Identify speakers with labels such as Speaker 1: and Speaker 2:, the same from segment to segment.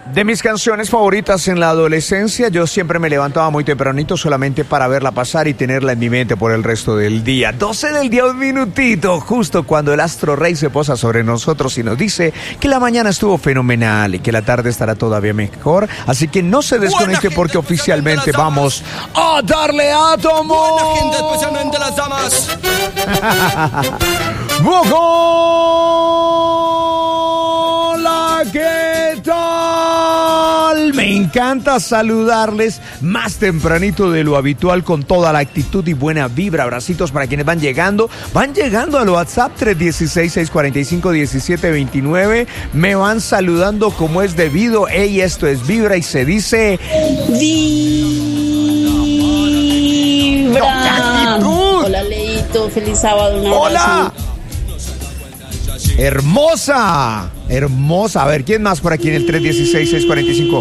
Speaker 1: De mis canciones favoritas en la adolescencia, yo siempre me levantaba muy tempranito solamente para verla pasar y tenerla en mi mente por el resto del día. 12 del día, un minutito, justo cuando el astro rey se posa sobre nosotros y nos dice que la mañana estuvo fenomenal y que la tarde estará todavía mejor. Así que no se desconecte porque oficialmente vamos a darle átomo.
Speaker 2: Buena gente, especialmente las damas.
Speaker 1: Hola, ¿qué tal? Me encanta saludarles más tempranito de lo habitual con toda la actitud y buena vibra. Abracitos para quienes van llegando. Van llegando al WhatsApp 316-645-1729. Me van saludando como es debido. Ey, esto es Vibra y se dice...
Speaker 3: ¡Vibra! Hola, Leito. Feliz sábado.
Speaker 1: ¡Hola! Hermosa, hermosa. A ver, ¿quién más por aquí en el 316-645?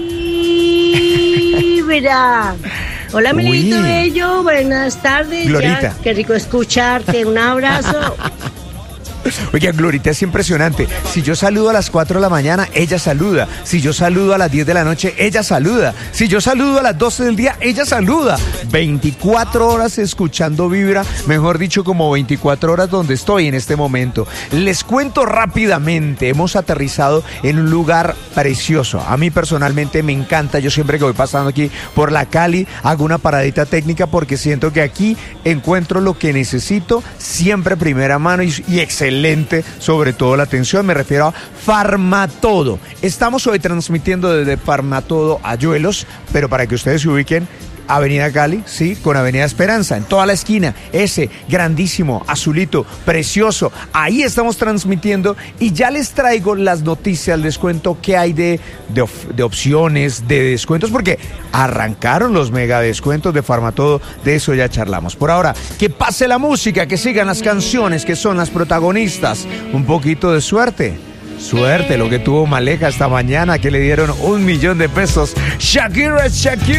Speaker 4: Vibra. Hola, Melito Bello. Buenas tardes.
Speaker 1: Glorita.
Speaker 4: Ya, qué rico escucharte. Un abrazo.
Speaker 1: Oiga, Glorita, es impresionante. Si yo saludo a las 4 de la mañana, ella saluda. Si yo saludo a las 10 de la noche, ella saluda. Si yo saludo a las 12 del día, ella saluda. 24 horas escuchando Vibra, mejor dicho, como 24 horas donde estoy en este momento. Les cuento rápidamente, hemos aterrizado en un lugar precioso. A mí personalmente me encanta, yo siempre que voy pasando aquí por la Cali, hago una paradita técnica porque siento que aquí encuentro lo que necesito, siempre primera mano y excelente, sobre todo la atención, me refiero a Farmatodo. Estamos hoy transmitiendo desde Farmatodo Ayuelos, pero para que ustedes se ubiquen, Avenida Cali, sí, con Avenida Esperanza, en toda la esquina, ese grandísimo, azulito, precioso, ahí estamos transmitiendo y ya les traigo las noticias, les cuento qué hay de opciones, de descuentos, porque arrancaron los mega descuentos de Farmatodo, de eso ya charlamos. Por ahora, que pase la música, que sigan las canciones que son las protagonistas, un poquito de suerte. Suerte lo que tuvo Maleja esta mañana, que le dieron $1 millón. Shakira, Shakira.